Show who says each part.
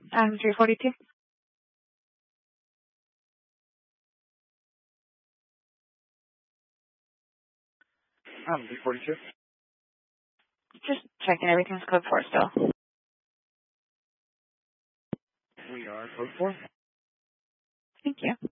Speaker 1: 342.
Speaker 2: 342.
Speaker 1: Just checking everything's code 4 still.
Speaker 2: We are code 4.
Speaker 1: Thank you.